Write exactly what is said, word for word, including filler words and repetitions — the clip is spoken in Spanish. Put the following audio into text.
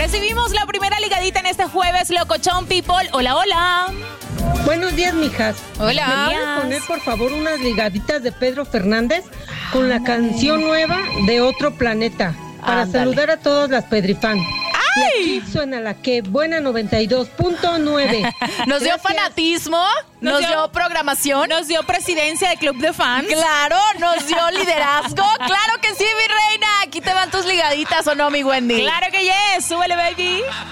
Recibimos la primera ligadita en este jueves, Locochón People. Hola, hola. Buenos días, mijas. Hola. ¿Me pueden poner, por favor, unas ligaditas de Pedro Fernández con la canción nueva de Otro Planeta? Para Ándale. saludar a todos las Pedrifan. ¡Ay! Y aquí suena la que buena noventa y dos punto nueve. Nos dio Gracias. fanatismo, nos, Nos dio, dio- programación. Nos dio presidencia de Club de Fans. Claro, nos dio liderazgo. Claro que sí, mi reina. Aquí te van tus ligaditas, ¿o no, mi Wendy? Claro que yes. Súbele, baby.